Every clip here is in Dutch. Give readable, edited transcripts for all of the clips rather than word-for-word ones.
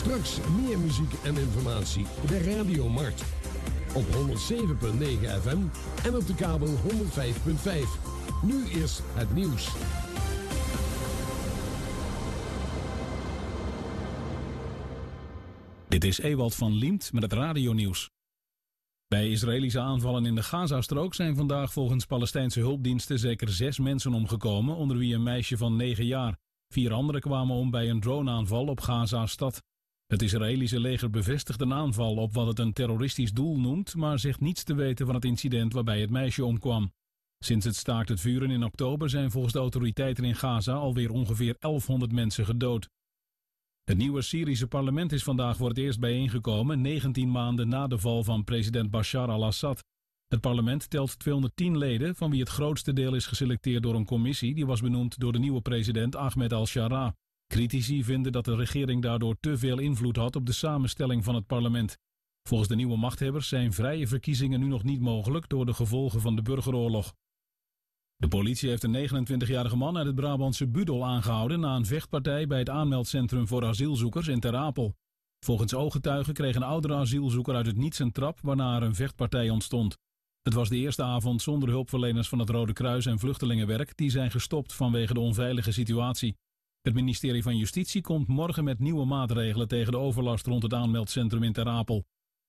Straks meer muziek en informatie bij Radio Mart. Op 107.9 FM en op de kabel 105.5. Nu is het nieuws. Dit is Ewald van Liemt met het radionieuws. Bij Israëlische aanvallen in de Gazastrook zijn vandaag volgens Palestijnse hulpdiensten zeker 6 mensen omgekomen, onder wie een meisje van 9 jaar. 4 anderen kwamen om bij een droneaanval op Gaza-stad. Het Israëlische leger bevestigt een aanval op wat het een terroristisch doel noemt, maar zegt niets te weten van het incident waarbij het meisje omkwam. Sinds het staakt het vuren in oktober zijn volgens de autoriteiten in Gaza alweer ongeveer 1100 mensen gedood. Het nieuwe Syrische parlement is vandaag voor het eerst bijeengekomen, 19 maanden na de val van president Bashar al-Assad. Het parlement telt 210 leden, van wie het grootste deel is geselecteerd door een commissie die was benoemd door de nieuwe president Ahmed al-Sharaa. Critici vinden dat de regering daardoor te veel invloed had op de samenstelling van het parlement. Volgens de nieuwe machthebbers zijn vrije verkiezingen nu nog niet mogelijk door de gevolgen van de burgeroorlog. De politie heeft een 29-jarige man uit het Brabantse Budel aangehouden na een vechtpartij bij het aanmeldcentrum voor asielzoekers in Ter Apel. Volgens ooggetuigen kreeg een oudere asielzoeker uit het niets een trap waarna er een vechtpartij ontstond. Het was de eerste avond zonder hulpverleners van het Rode Kruis en Vluchtelingenwerk, die zijn gestopt vanwege de onveilige situatie. Het ministerie van Justitie komt morgen met nieuwe maatregelen tegen de overlast rond het aanmeldcentrum in Ter Apel.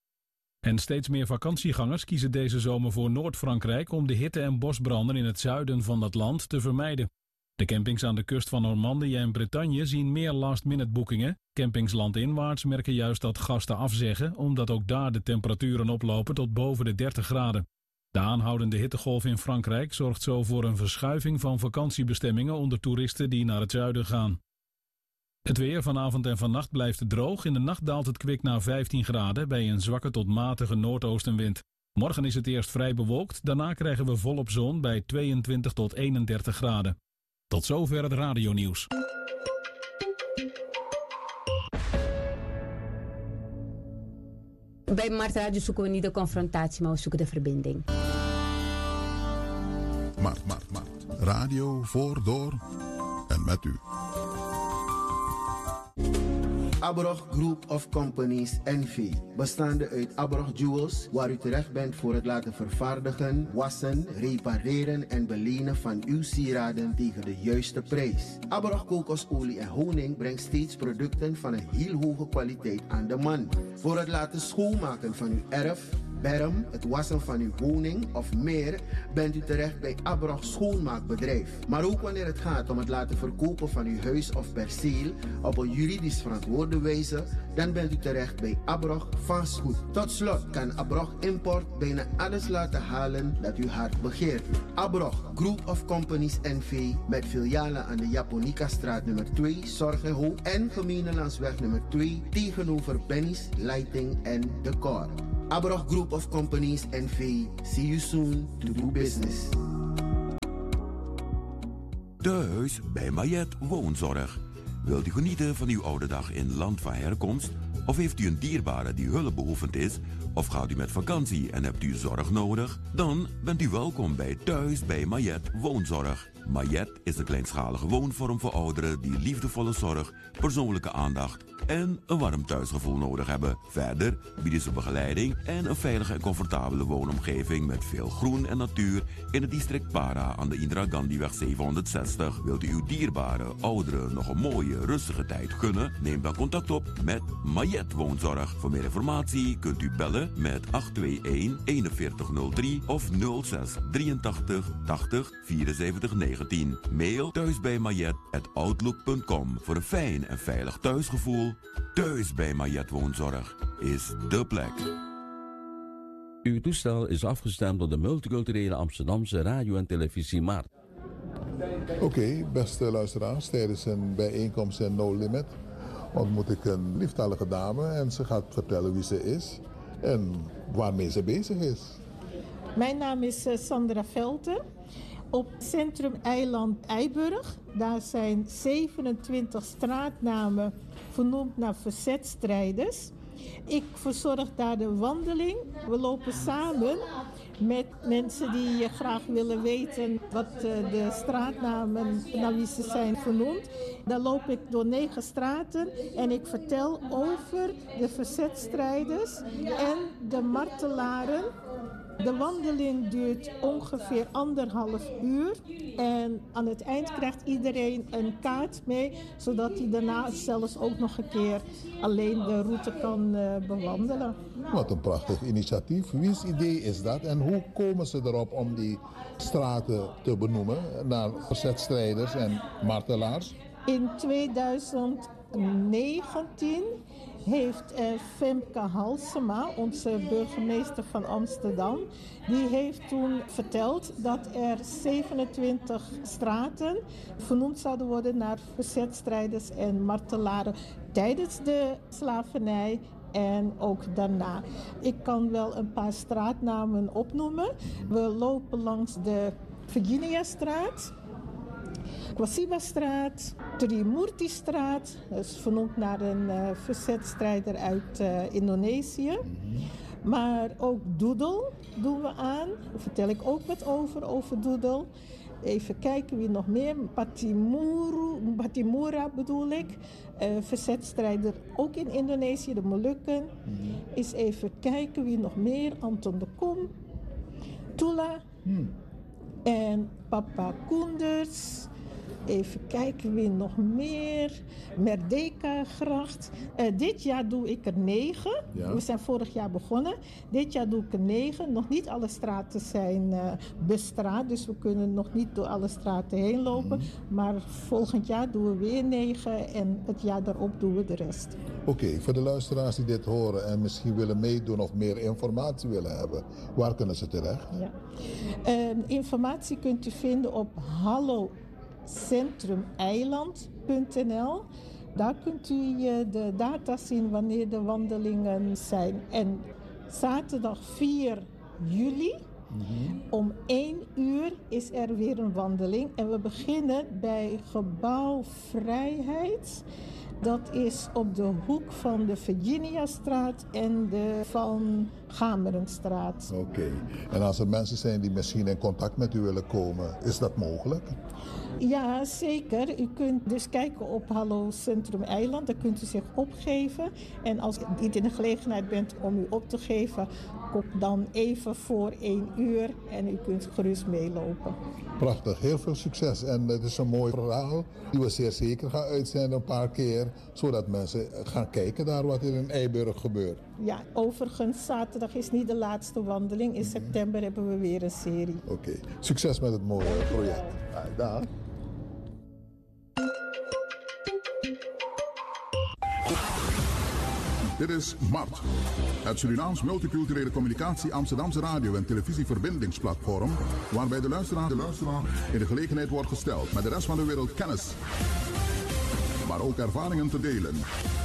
En steeds meer vakantiegangers kiezen deze zomer voor Noord-Frankrijk om de hitte en bosbranden in het zuiden van dat land te vermijden. De campings aan de kust van Normandië en Bretagne zien meer last-minute boekingen. Campings landinwaarts merken juist dat gasten afzeggen, omdat ook daar de temperaturen oplopen tot boven de 30 graden. De aanhoudende hittegolf in Frankrijk zorgt zo voor een verschuiving van vakantiebestemmingen onder toeristen die naar het zuiden gaan. Het weer vanavond en vannacht blijft droog. In de nacht daalt het kwik naar 15 graden bij een zwakke tot matige noordoostenwind. Morgen is het eerst vrij bewolkt, daarna krijgen we volop zon bij 22 tot 31 graden. Tot zover het radionieuws. Bij Mart Radio zoeken we niet de confrontatie, maar we zoeken de verbinding. Mart. Radio voor, door en met u. Abrog Group of Companies NV. Bestaande uit Abrog Jewels, waar u terecht bent voor het laten vervaardigen, wassen, repareren en belenen van uw sieraden tegen de juiste prijs. Abrog kokosolie en honing brengt steeds producten van een heel hoge kwaliteit aan de man. Voor het laten schoonmaken van uw erf, berm, het wassen van uw woning of meer, bent u terecht bij Abrog Schoonmaakbedrijf. Maar ook wanneer het gaat om het laten verkopen van uw huis of perceel op een juridisch verantwoorde wijze, dan bent u terecht bij Abrog Vastgoed. Tot slot kan Abrog Import bijna alles laten halen dat uw hart begeert. Abrog Group of Companies NV met filialen aan de Japonica-straat nummer 2, Zorgenhoop en Gemeenelandsweg nummer 2 tegenover Benny's Lighting en Decor. Abrog Group of Companies NV. See you soon to do business. Thuis bij Mayet Woonzorg. Wilt u genieten van uw oude dag in land van herkomst? Of heeft u een dierbare die hulpbehoevend is? Of gaat u met vakantie en hebt u zorg nodig? Dan bent u welkom bij Thuis bij Mayet Woonzorg. Mayet is een kleinschalige woonvorm voor ouderen die liefdevolle zorg, persoonlijke aandacht en een warm thuisgevoel nodig hebben. Verder bieden ze begeleiding en een veilige en comfortabele woonomgeving met veel groen en natuur in het district Para aan de Indira Gandhiweg 760. Wilt u uw dierbare ouderen nog een mooie, rustige tijd gunnen? Neem dan contact op met Mayet Woonzorg. Voor meer informatie kunt u bellen met 821-4103 of 06 83 80 74 19. Mail thuisbijmayet@outlook.com voor een fijn en veilig thuisgevoel. Thuis bij Mayet Woonzorg is de plek. Uw toestel is afgestemd door de multiculturele Amsterdamse radio- en televisie Mart. Oké, beste luisteraars, tijdens een bijeenkomst in No Limit ontmoet ik een lieftallige dame en ze gaat vertellen wie ze is en waarmee ze bezig is. Mijn naam is Sandra Velten. Op Centrum Eiland Eiburg, daar zijn 27 straatnamen vernoemd naar verzetstrijders. Ik verzorg daar de wandeling. We lopen samen met mensen die graag willen weten wat de straatnamen naar wie ze zijn vernoemd. Dan loop ik door 9 straten en ik vertel over de verzetstrijders en de martelaren. De wandeling duurt ongeveer 1,5 uur en aan het eind krijgt iedereen een kaart mee, zodat hij daarna zelfs ook nog een keer alleen de route kan bewandelen. Wat een prachtig initiatief. Wie's idee is dat en hoe komen ze erop om die straten te benoemen naar verzetstrijders en martelaars? In 2019 heeft Femke Halsema, onze burgemeester van Amsterdam, die heeft toen verteld dat er 27 straten vernoemd zouden worden naar verzetstrijders en martelaren tijdens de slavernij en ook daarna. Ik kan wel een paar straatnamen opnoemen. We lopen langs de Virginiastraat, Kwasiba-straat, Trimurti-straat, dat is vernoemd naar een verzetstrijder uit Indonesië. Maar ook Doedel doen we aan, daar vertel ik ook wat over Doedel. Even kijken wie nog meer, Batimura bedoel ik, verzetstrijder ook in Indonesië, de Molukken. Eens even kijken wie nog meer, Anton de Kom, Tula en Papa Koenders. Even kijken wie nog meer. Merdeka-gracht. Dit jaar doe ik er 9. Ja. We zijn vorig jaar begonnen. Dit jaar doe ik er 9. Nog niet alle straten zijn bestraat. Dus we kunnen nog niet door alle straten heen lopen. Maar volgend jaar doen we weer 9. En het jaar daarop doen we de rest. Oké, voor de luisteraars die dit horen en misschien willen meedoen of meer informatie willen hebben. Waar kunnen ze terecht? Ja. Informatie kunt u vinden op centrumeiland.nl. Daar kunt u de data zien wanneer de wandelingen zijn. En zaterdag 4 juli om 1 uur is er weer een wandeling. En we beginnen bij Gebouw Vrijheid. Dat is op de hoek van de Virginiastraat en de Van Gamerenstraat. Oké. En als er mensen zijn die misschien in contact met u willen komen, is dat mogelijk? Ja, zeker. U kunt dus kijken op Hallo Centrum Eiland. Daar kunt u zich opgeven. En als u niet in de gelegenheid bent om u op te geven, kom dan even voor 1 uur en u kunt gerust meelopen. Prachtig. Heel veel succes. En het is een mooi verhaal die we zeer zeker gaan uitzenden een paar keer, zodat mensen gaan kijken naar wat er in Eiburg gebeurt. Ja, overigens, zaterdag is niet de laatste wandeling. In september hebben we weer een serie. Oké. Succes met het mooie project. Dag. Dit is MART, het Surinaams Multiculturele Communicatie Amsterdamse radio- en televisieverbindingsplatform, waarbij de luisteraar in de gelegenheid wordt gesteld met de rest van de wereld kennis, maar ook ervaringen te delen.